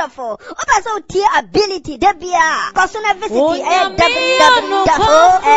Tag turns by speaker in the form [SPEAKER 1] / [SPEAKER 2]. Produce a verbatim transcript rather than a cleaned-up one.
[SPEAKER 1] for. Oba so tie ability de bia. Koso na visit e w w w